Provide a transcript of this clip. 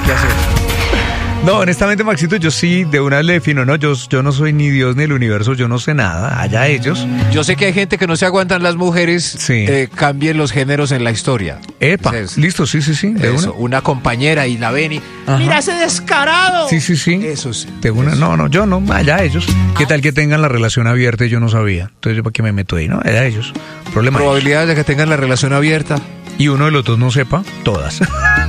qué hacer. No, honestamente, Maxito, yo sí de una vez le defino, no, yo no soy ni Dios ni el universo, yo no sé nada, allá ellos. Yo sé que hay gente que no se aguantan las mujeres, Sí. Cambien los géneros en la historia. Epa, Entonces, listo, sí, de eso, una compañera y la ven y... Ajá. ¡Mira ese descarado! Sí. Eso sí. De una, eso. no, yo no, allá ellos. ¿Qué tal que tengan la relación abierta y yo no sabía? Entonces, ¿yo para qué me meto ahí? No, allá ellos. Problema de ellos. Probabilidades de que tengan la relación abierta. Y uno de los dos no sepa, todas.